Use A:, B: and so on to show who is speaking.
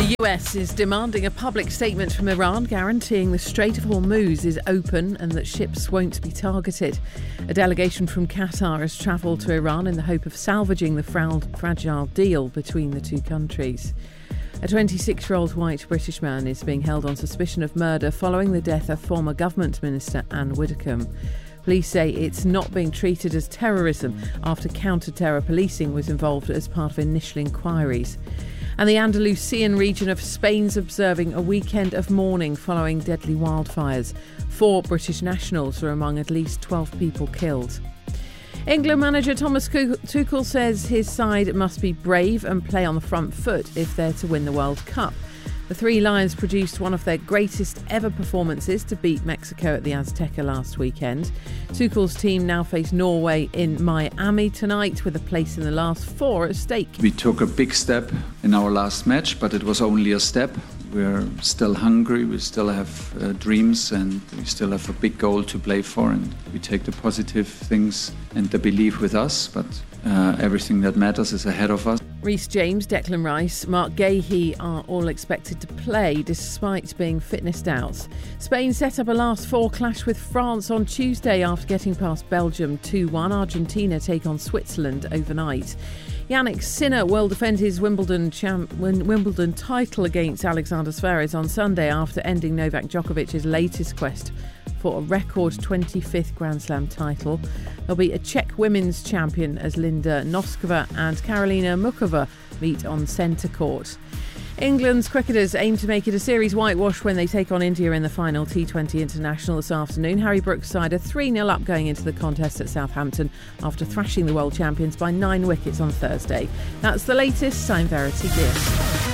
A: The US is demanding a public statement from Iran guaranteeing the Strait of Hormuz is open and that ships won't be targeted. A delegation from Qatar has travelled to Iran in the hope of salvaging the fragile deal between the two countries. A 26-year-old white British man is being held on suspicion of murder following the death of former government minister Anne Widdecombe. Police say it's not being treated as terrorism after counter-terror policing was involved as part of initial inquiries. And the Andalusian region of Spain's observing a weekend of mourning following deadly wildfires. 4 British nationals are among at least 12 people killed. England manager Thomas Tuchel says his side must be brave and play on the front foot if they're to win the World Cup. The Three Lions produced one of their greatest ever performances to beat Mexico at the Azteca last weekend. Tuchel's team now face Norway in Miami tonight with a place in the last 4 at stake.
B: We took a big step in our last match, but it was only a step. We're still hungry, we still have dreams, and we still have a big goal to play for, and we take the positive things and the belief with us, but everything that matters is ahead of us.
A: Reece James, Declan Rice, Mark Gahey are all expected to play despite being fitness doubts. Spain set up a last 4 clash with France on Tuesday after getting past Belgium 2-1. Argentina take on Switzerland overnight. Yannick Sinner will defend his Wimbledon title against Alexander Zverev on Sunday after ending Novak Djokovic's latest quest for a record 25th Grand Slam title. There'll be a Czech women's champion as Linda Noskova and Karolina Mukova meet on centre court. England's cricketers aim to make it a series whitewash when they take on India in the final T20 International this afternoon. Harry Brooks' side are 3-0 up going into the contest at Southampton after thrashing the world champions by 9 wickets on Thursday. That's the latest. I'm Verity Gear.